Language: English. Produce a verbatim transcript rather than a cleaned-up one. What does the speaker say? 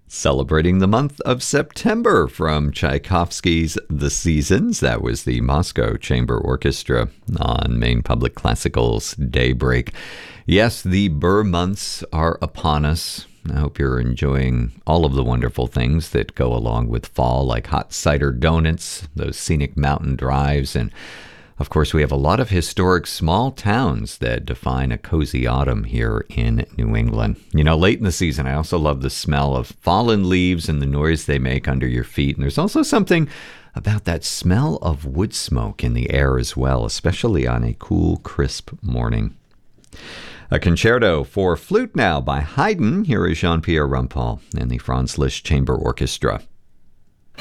Celebrating the month of September from Tchaikovsky's The Seasons. That was the Moscow Chamber Orchestra on Maine Public Classical's Daybreak. Yes, the Burr months are upon us. I hope you're enjoying all of the wonderful things that go along with fall, like hot cider donuts, those scenic mountain drives, and of course, we have a lot of historic small towns that define a cozy autumn here in New England. You know, late in the season, I also love the smell of fallen leaves and the noise they make under your feet. And there's also something about that smell of wood smoke in the air as well, especially on a cool, crisp morning. A concerto for flute now by Haydn. Here is Jean-Pierre Rampal and the Franz Liszt Chamber Orchestra.